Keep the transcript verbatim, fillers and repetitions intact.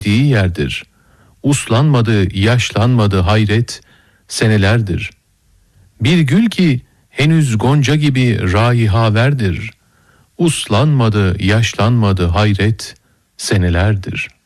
gittiği yerdir. Uslanmadı, yaşlanmadı hayret, senelerdir. Bir gül ki henüz gonca gibi raihaverdir. Uslanmadı, yaşlanmadı hayret, senelerdir.